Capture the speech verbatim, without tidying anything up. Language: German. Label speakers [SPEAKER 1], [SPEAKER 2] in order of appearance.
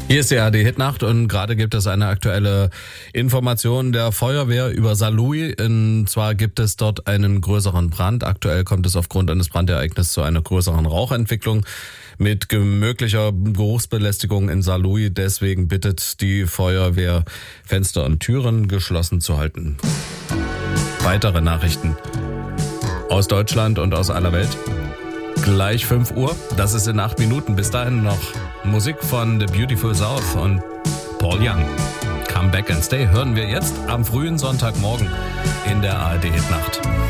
[SPEAKER 1] Hier ist die A R D-Hitnacht und gerade gibt es eine aktuelle Information der Feuerwehr über Saarlouis. Und zwar gibt es dort einen größeren Brand. Aktuell kommt es aufgrund eines Brandereignisses zu einer größeren Rauchentwicklung mit möglicher Geruchsbelästigung in Saarlouis. Deswegen bittet die Feuerwehr, Fenster und Türen geschlossen zu halten. Weitere Nachrichten aus Deutschland und aus aller Welt. Gleich fünf Uhr, das ist in acht Minuten. Bis dahin noch Musik von The Beautiful South und Paul Young. Come Back and Stay hören wir jetzt am frühen Sonntagmorgen in der A R D-Hitnacht.